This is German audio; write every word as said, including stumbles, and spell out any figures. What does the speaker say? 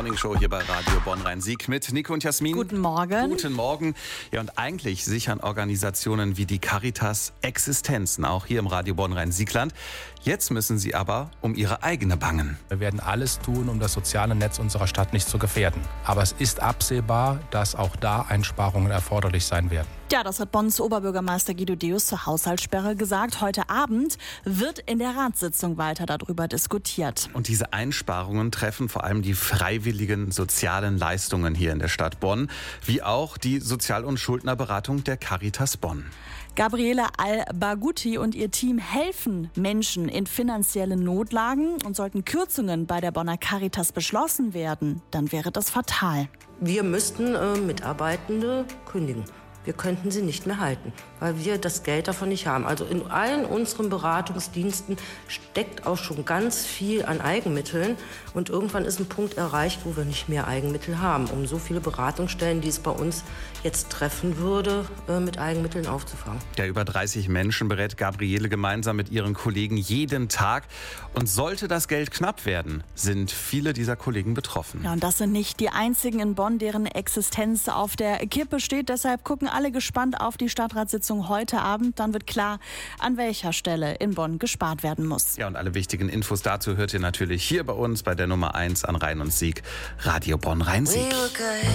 Morning Show hier bei Radio Bonn-Rhein-Sieg mit Nico und Jasmin. Guten Morgen. Guten Morgen. Ja, und eigentlich sichern Organisationen wie die Caritas Existenzen, auch hier im Radio Bonn-Rhein-Siegland. Jetzt müssen sie aber um ihre eigene bangen. Wir werden alles tun, um das soziale Netz unserer Stadt nicht zu gefährden. Aber es ist absehbar, dass auch da Einsparungen erforderlich sein werden. Ja, das hat Bonns Oberbürgermeister Guido Deus zur Haushaltssperre gesagt. Heute Abend wird in der Ratssitzung weiter darüber diskutiert. Und diese Einsparungen treffen vor allem die freiwilligen sozialen Leistungen hier in der Stadt Bonn, wie auch die Sozial- und Schuldnerberatung der Caritas Bonn. Gabriele Al-Barghouti und ihr Team helfen Menschen in finanziellen Notlagen. Und sollten Kürzungen bei der Bonner Caritas beschlossen werden, dann wäre das fatal. Wir müssten äh, Mitarbeitende kündigen. Wir könnten sie nicht mehr halten, weil wir das Geld davon nicht haben. Also in allen unseren Beratungsdiensten steckt auch schon ganz viel an Eigenmitteln. Und irgendwann ist ein Punkt erreicht, wo wir nicht mehr Eigenmittel haben, um so viele Beratungsstellen, die es bei uns jetzt treffen würde, mit Eigenmitteln aufzufangen. Ja, über dreißig Menschen berät Gabriele gemeinsam mit ihren Kollegen jeden Tag. Und sollte das Geld knapp werden, sind viele dieser Kollegen betroffen. Ja, und das sind nicht die einzigen in Bonn, deren Existenz auf der Kippe steht. Deshalb gucken alle gespannt auf die Stadtratssitzung heute Abend. Dann wird klar, an welcher Stelle in Bonn gespart werden muss. Ja, und alle wichtigen Infos dazu hört ihr natürlich hier bei uns bei der Nummer eins an Rhein und Sieg, Radio Bonn-Rhein-Sieg.